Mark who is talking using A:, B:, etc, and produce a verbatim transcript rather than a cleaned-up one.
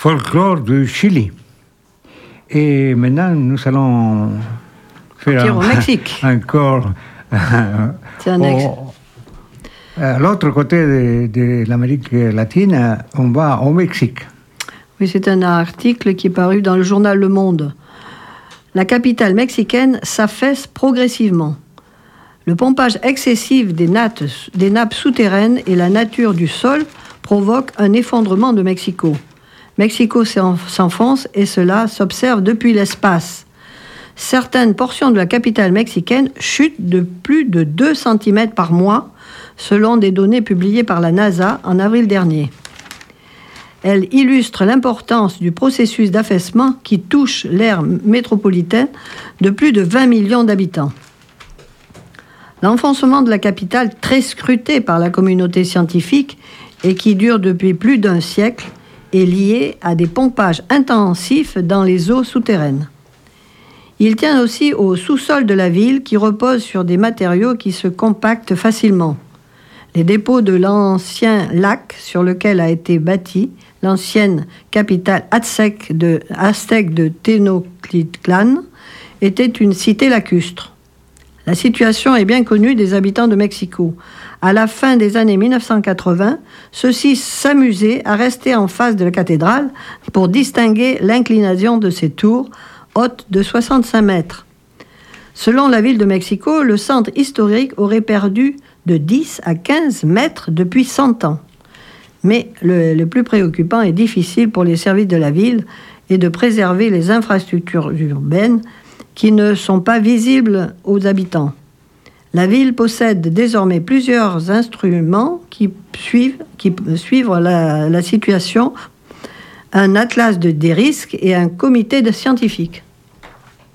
A: folklore du Chili. Et maintenant, nous allons faire
B: un, au Mexique.
A: encore
B: C'est un ex...
A: au, à l'autre côté de, de l'Amérique latine, on va au Mexique.
B: Oui, c'est un article qui est paru dans le journal Le Monde. La capitale mexicaine s'affaisse progressivement. Le pompage excessif des nappes, des nappes souterraines et la nature du sol provoquent un effondrement de Mexico. Mexico s'enfonce et cela s'observe depuis l'espace. Certaines portions de la capitale mexicaine chutent de plus de deux centimètres par mois, selon des données publiées par la NASA en avril dernier. Elle illustre l'importance du processus d'affaissement qui touche l'aire métropolitaine de plus de vingt millions d'habitants. L'enfoncement de la capitale, très scruté par la communauté scientifique et qui dure depuis plus d'un siècle, est lié à des pompages intensifs dans les eaux souterraines. Il tient aussi au sous-sol de la ville qui repose sur des matériaux qui se compactent facilement. Les dépôts de l'ancien lac sur lequel a été bâtie l'ancienne capitale aztèque de, aztèque de Tenochtitlan était une cité lacustre. La situation est bien connue des habitants de Mexico. À la fin des années dix-neuf cent quatre-vingts, ceux-ci s'amusaient à rester en face de la cathédrale pour distinguer l'inclination de ses tours, hautes de soixante-cinq mètres. Selon la ville de Mexico, le centre historique aurait perdu de dix à quinze mètres depuis cent ans. Mais le, le plus préoccupant et difficile pour les services de la ville est de préserver les infrastructures urbaines qui ne sont pas visibles aux habitants. La ville possède désormais plusieurs instruments qui suivent, qui suivent la, la situation, un atlas de, des risques et un comité de scientifiques.